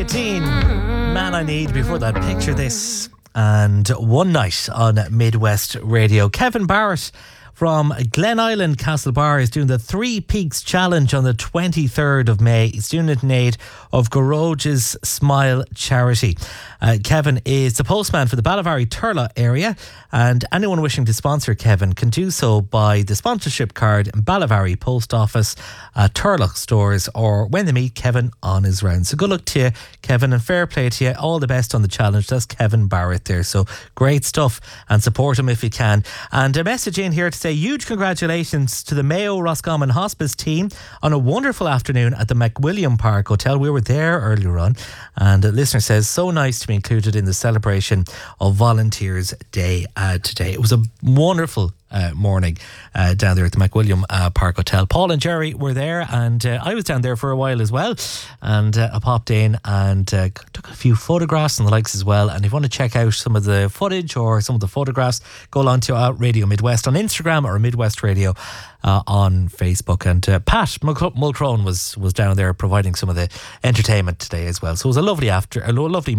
2018. Man I Need, before that Picture This, and One Night on Midwest Radio. Kevin Barrett from Glen Island Castlebar is doing the Three Peaks Challenge on the 23rd of May. He's doing it in aid of Goroge's Smile charity. Kevin is the postman for the Ballyvarry Turlough area, and anyone wishing to sponsor Kevin can do so by the sponsorship card in Ballyvarry Post Office, Turlough stores, or when they meet Kevin on his round. So good luck to you, Kevin, and fair play to you. All the best on the challenge. That's Kevin Barrett there. So great stuff, and support him if you can. And a message in here to say huge congratulations to the Mayo Roscommon Hospice team on a wonderful afternoon at the McWilliam Park Hotel. We were there earlier on, and a listener says, so nice to be included in the celebration of Volunteers Day today. It was a wonderful morning down there at the McWilliam Park Hotel. Paul and Jerry were there, and I was down there for a while as well, and I popped in and took a few photographs and the likes as well. And if you want to check out some of the footage or some of the photographs, go along to Radio Midwest on Instagram or Midwest Radio on Facebook. And Pat Mulcrone was down there providing some of the entertainment today as well. So it was a lovely